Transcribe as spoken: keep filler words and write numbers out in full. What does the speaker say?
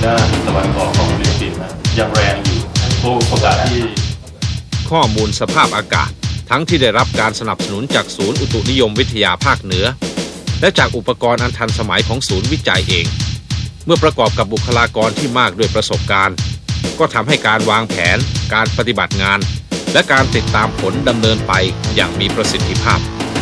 ด้านตะวันออกของฟิลิปปินส์ยังแรงอยู่โอกาสที่ข้อมูลสภาพอากาศทั้งที่ได้รับการสนับสนุนจากศูนย์อุตุนิยมวิทยาภาคเหนือและจากอุปกรณ์อันทันสมัยของศูนย์วิจัยเองเมื่อประกอบกับบุคลากรที่มากด้วยประสบการณ์ก็ทำให้การวางแผนการปฏิบัติงานและการติดตามผลดำเนินไปอย่างมีประสิทธิภาพ